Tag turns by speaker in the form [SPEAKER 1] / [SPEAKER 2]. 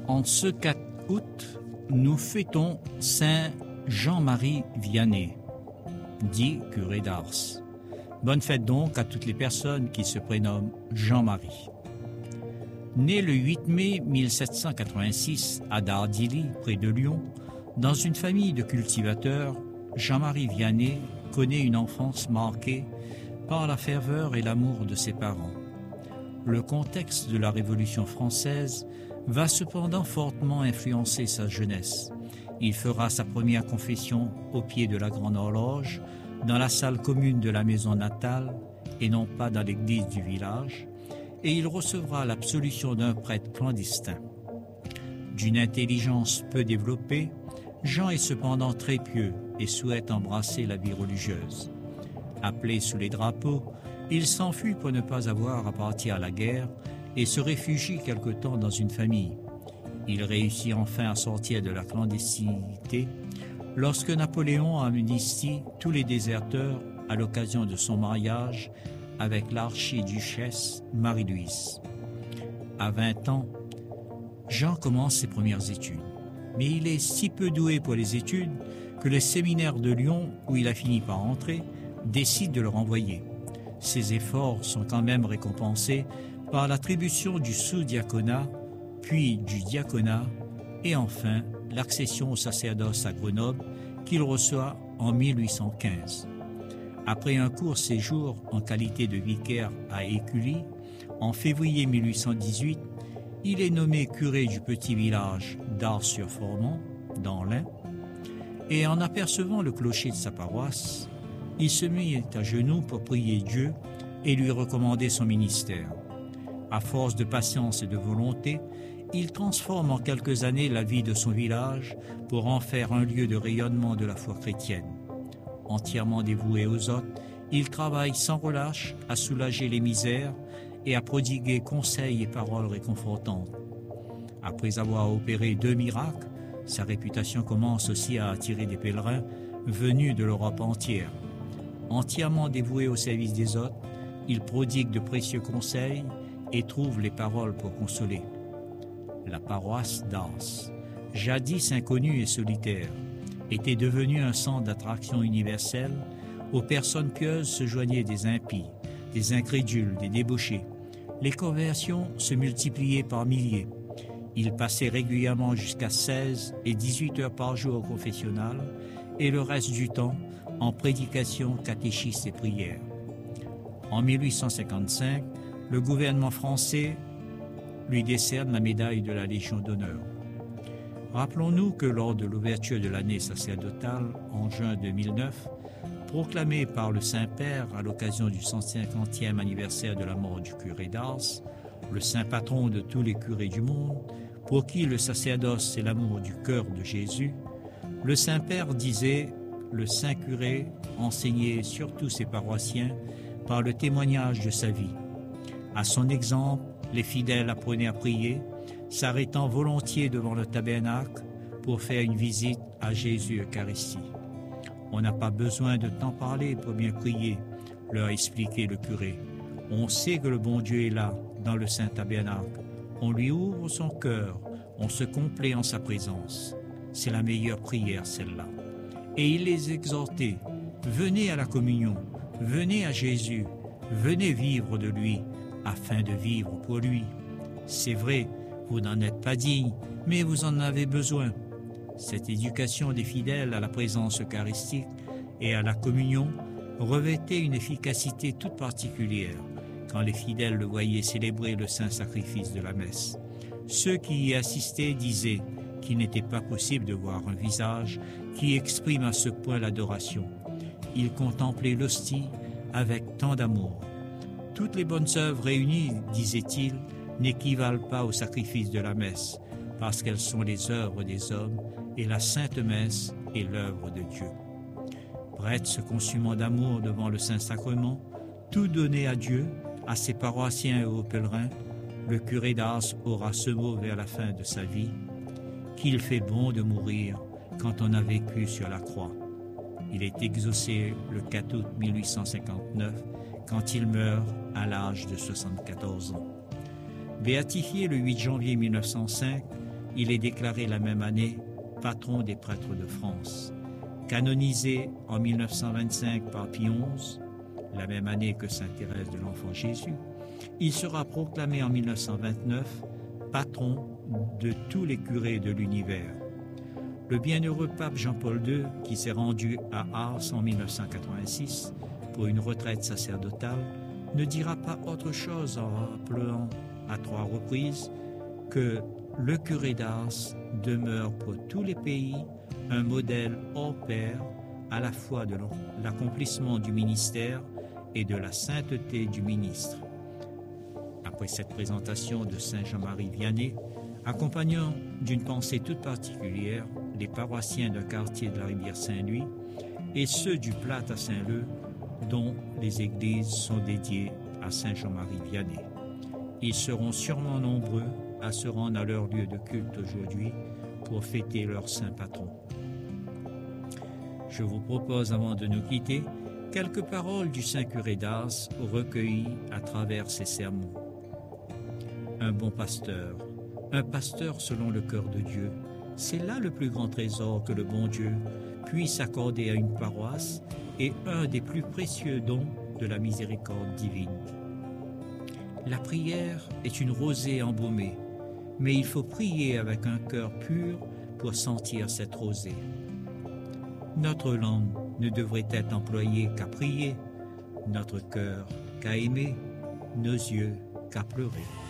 [SPEAKER 1] En ce 4 août, nous fêtons Saint Jean-Marie Vianney, dit curé d'Ars. Bonne fête donc à toutes les personnes qui se prénomment Jean-Marie. Né le 8 mai 1786 à Dardilly, près de Lyon, dans une famille de cultivateurs, Jean-Marie Vianney connaît une enfance marquée par la ferveur et l'amour de ses parents. Le contexte de la Révolution française va cependant fortement influencer sa jeunesse. Il fera sa première confession au pied de la Grande Horloge, dans la salle commune de la maison natale et non pas dans l'église du village, et il recevra l'absolution d'un prêtre clandestin. D'une intelligence peu développée, Jean est cependant très pieux et souhaite embrasser la vie religieuse. Appelé sous les drapeaux, il s'enfuit pour ne pas avoir à partir à la guerre et se réfugie quelque temps dans une famille. Il réussit enfin à sortir de la clandestinité lorsque Napoléon amnistie tous les déserteurs à l'occasion de son mariage avec l'archiduchesse Marie-Louise. À 20 ans, Jean commence ses premières études. Mais il est si peu doué pour les études que le séminaire de Lyon, où il a fini par entrer, décide de le renvoyer. Ses efforts sont quand même récompensés par l'attribution du sous-diaconat, puis du diaconat, et enfin l'accession au sacerdoce à Grenoble qu'il reçoit en 1815. Après un court séjour en qualité de vicaire à Écully, en février 1818, il est nommé curé du petit village d'Ars-sur-Formant, dans l'Ain, et en apercevant le clocher de sa paroisse, il se mit à genoux pour prier Dieu et lui recommander son ministère. À force de patience et de volonté, il transforme en quelques années la vie de son village pour en faire un lieu de rayonnement de la foi chrétienne. Entièrement dévoué aux autres, il travaille sans relâche à soulager les misères et à prodiguer conseils et paroles réconfortantes. Après avoir opéré 2 miracles, sa réputation commence aussi à attirer des pèlerins venus de l'Europe entière. Entièrement dévoué au service des autres, il prodigue de précieux conseils et trouve les paroles pour consoler. La paroisse d'Ars, jadis inconnue et solitaire, était devenue un centre d'attraction universelle où personnes pieuses se joignaient des impies, des incrédules, des débauchés. Les conversions se multipliaient par milliers. Il passait régulièrement jusqu'à 16 et 18 heures par jour au confessionnal et le reste du temps en prédication, catéchisme et prière. En 1855, le gouvernement français lui décerne la médaille de la Légion d'honneur. Rappelons-nous que lors de l'ouverture de l'année sacerdotale en juin 2009, proclamée par le Saint-Père à l'occasion du 150e anniversaire de la mort du curé d'Ars, le saint patron de tous les curés du monde, pour qui le sacerdoce c'est l'amour du cœur de Jésus, le Saint-Père disait « Le saint curé enseignait surtout ses paroissiens par le témoignage de sa vie. À son exemple, les fidèles apprenaient à prier, s'arrêtant volontiers devant le tabernacle pour faire une visite à Jésus Eucharistie. On n'a pas besoin de t'en parler pour bien prier, leur expliquait le curé. On sait que le bon Dieu est là, dans le saint tabernacle. On lui ouvre son cœur, on se complaît en sa présence. C'est la meilleure prière, celle-là. Et il les exhortait, venez à la communion, venez à Jésus, venez vivre de lui, afin de vivre pour lui. C'est vrai, vous n'en êtes pas digne, mais vous en avez besoin. Cette éducation des fidèles à la présence eucharistique et à la communion revêtait une efficacité toute particulière quand les fidèles le voyaient célébrer le saint sacrifice de la messe. Ceux qui y assistaient disaient qu'il n'était pas possible de voir un visage qui exprime à ce point l'adoration. Ils contemplaient l'hostie avec tant d'amour. Toutes les bonnes œuvres réunies, disait-il, n'équivalent pas au sacrifice de la messe, parce qu'elles sont les œuvres des hommes, et la Sainte Messe est l'œuvre de Dieu. Prêtre se consumant d'amour devant le Saint-Sacrement, tout donné à Dieu, à ses paroissiens et aux pèlerins, le curé d'Ars aura ce mot vers la fin de sa vie, qu'il fait bon de mourir quand on a vécu sur la croix. Il est exaucé le 4 août 1859, quand il meurt à l'âge de 74 ans. Béatifié le 8 janvier 1905, Il est déclaré la même année patron des prêtres de France. Canonisé en 1925 par Pie XI, la même année que Sainte Thérèse de l'Enfant Jésus, il sera proclamé en 1929 patron de tous les curés de l'univers. Le bienheureux pape Jean-Paul II, qui s'est rendu à Ars en 1986 pour une retraite sacerdotale, ne dira pas autre chose en rappelant à 3 reprises que le curé d'Ars demeure pour tous les pays un modèle hors pair à la fois de l'accomplissement du ministère et de la sainteté du ministre. Après cette présentation de Saint Jean-Marie Vianney, accompagnant d'une pensée toute particulière les paroissiens d'un quartier de la rivière Saint-Louis et ceux du Plat à Saint-Leu, dont les églises sont dédiées à Saint Jean-Marie Vianney. Ils seront sûrement nombreux à se rendre à leur lieu de culte aujourd'hui pour fêter leur saint patron. Je vous propose, avant de nous quitter, quelques paroles du saint curé d'Ars recueillies à travers ses sermons. Un bon pasteur, un pasteur selon le cœur de Dieu, c'est là le plus grand trésor que le bon Dieu puisse accorder à une paroisse et un des plus précieux dons de la miséricorde divine. La prière est une rosée embaumée, mais il faut prier avec un cœur pur pour sentir cette rosée. Notre langue ne devrait être employée qu'à prier, notre cœur qu'à aimer, nos yeux qu'à pleurer.